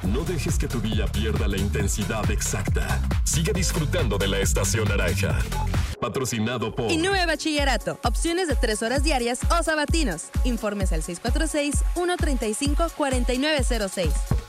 No dejes que tu día pierda la intensidad exacta. Sigue disfrutando de la estación naranja. Patrocinado por INUE Bachillerato. Opciones de 3 horas diarias o sabatinos. Informes al 646-135-4906.